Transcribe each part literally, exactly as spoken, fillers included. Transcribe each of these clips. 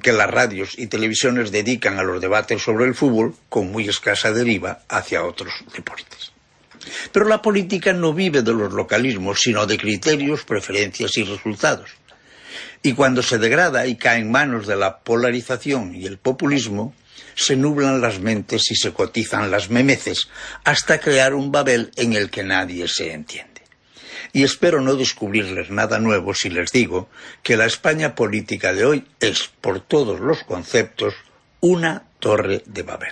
que las radios y televisiones dedican a los debates sobre el fútbol con muy escasa deriva hacia otros deportes. Pero la política no vive de los localismos, sino de criterios, preferencias y resultados. Y cuando se degrada y cae en manos de la polarización y el populismo, se nublan las mentes y se cotizan las memeces hasta crear un Babel en el que nadie se entiende. Y espero no descubrirles nada nuevo si les digo que la España política de hoy es, por todos los conceptos, una torre de Babel.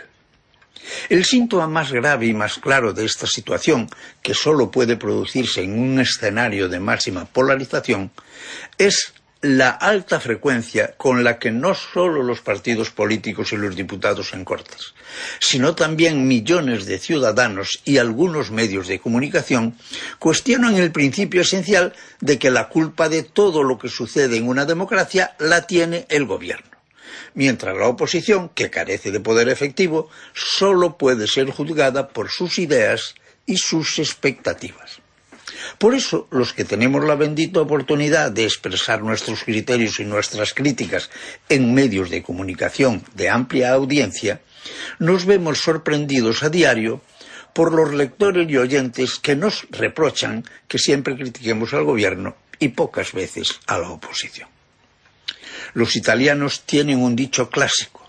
El síntoma más grave y más claro de esta situación, que solo puede producirse en un escenario de máxima polarización, es la alta frecuencia con la que no solo los partidos políticos y los diputados en Cortes, sino también millones de ciudadanos y algunos medios de comunicación cuestionan el principio esencial de que la culpa de todo lo que sucede en una democracia la tiene el gobierno, mientras la oposición, que carece de poder efectivo, solo puede ser juzgada por sus ideas y sus expectativas. Por eso, los que tenemos la bendita oportunidad de expresar nuestros criterios y nuestras críticas en medios de comunicación de amplia audiencia, nos vemos sorprendidos a diario por los lectores y oyentes que nos reprochan que siempre critiquemos al gobierno y pocas veces a la oposición. Los italianos tienen un dicho clásico: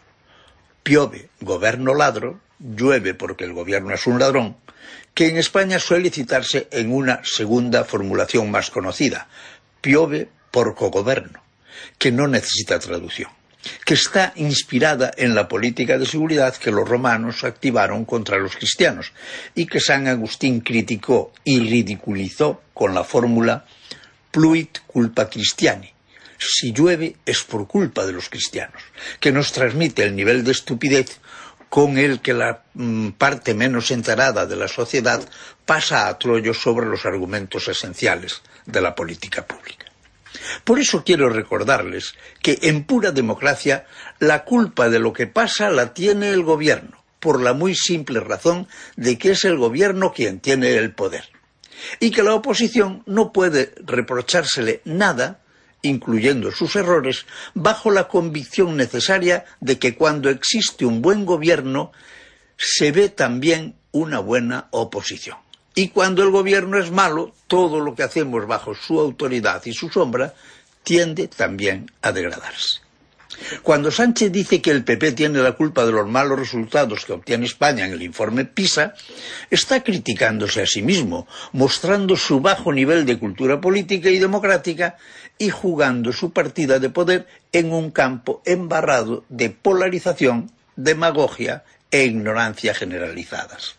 piove, governo ladro, llueve porque el gobierno es un ladrón, que en España suele citarse en una segunda formulación más conocida, piove por cogoverno, que no necesita traducción, que está inspirada en la política de seguridad que los romanos activaron contra los cristianos y que San Agustín criticó y ridiculizó con la fórmula pluit culpa Christiani. Si llueve es por culpa de los cristianos, que nos transmite el nivel de estupidez con el que la mm, parte menos enterada de la sociedad pasa a trollo sobre los argumentos esenciales de la política pública. Por eso quiero recordarles que en pura democracia la culpa de lo que pasa la tiene el gobierno, por la muy simple razón de que es el gobierno quien tiene el poder, y que la oposición no puede reprochársele nada, incluyendo sus errores, bajo la convicción necesaria de que cuando existe un buen gobierno se ve también una buena oposición. Y cuando el gobierno es malo, todo lo que hacemos bajo su autoridad y su sombra tiende también a degradarse. Cuando Sánchez dice que el P P tiene la culpa de los malos resultados que obtiene España en el informe PISA, está criticándose a sí mismo, mostrando su bajo nivel de cultura política y democrática y jugando su partida de poder en un campo embarrado de polarización, demagogia e ignorancia generalizadas.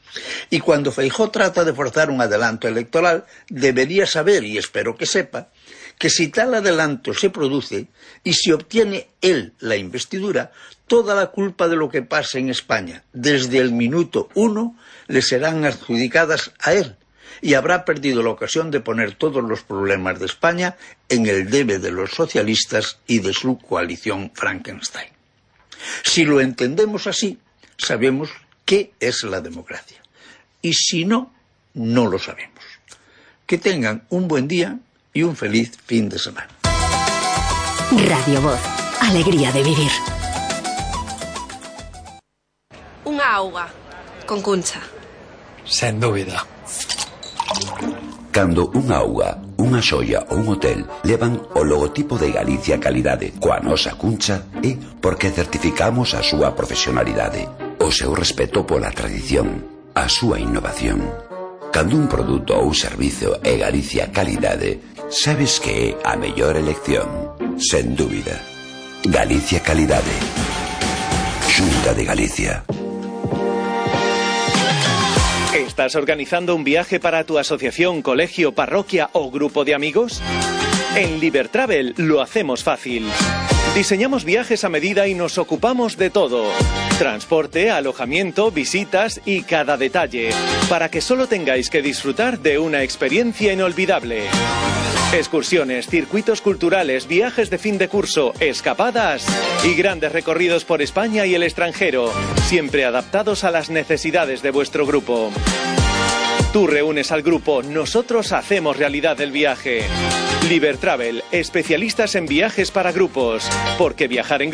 Y cuando Feijóo trata de forzar un adelanto electoral, debería saber, y espero que sepa, que si tal adelanto se produce y si obtiene él la investidura, toda la culpa de lo que pasa en España desde el minuto uno le serán adjudicadas a él y habrá perdido la ocasión de poner todos los problemas de España en el debe de los socialistas y de su coalición Frankenstein. Si lo entendemos así, sabemos qué es la democracia. Y si no, no lo sabemos. Que tengan un buen día y un feliz fin de semana. Radio Voz, alegría de vivir. Unha auga, con Cuncha. Sen dúbida. Cando unha auga, unha xoia ou un hotel levan o logotipo de Galicia Calidade coa nosa Cuncha, é porque certificamos a súa profesionalidade, o seu respeto pola tradición, a súa innovación. Cando un produto ou servizo é Galicia Calidade, sabes que é a mellor elección, sen dúbida. Galicia Calidade. Xunta de Galicia. ¿Estás organizando un viaje para tu asociación, colegio, parroquia o grupo de amigos? En Libertravel lo hacemos fácil. Diseñamos viajes a medida y nos ocupamos de todo. Transporte, alojamiento, visitas y cada detalle, para que solo tengáis que disfrutar de una experiencia inolvidable. Excursiones, circuitos culturales, viajes de fin de curso, escapadas y grandes recorridos por España y el extranjero, siempre adaptados a las necesidades de vuestro grupo. Tú reúnes al grupo, nosotros hacemos realidad el viaje. Libertravel, especialistas en viajes para grupos, porque viajar en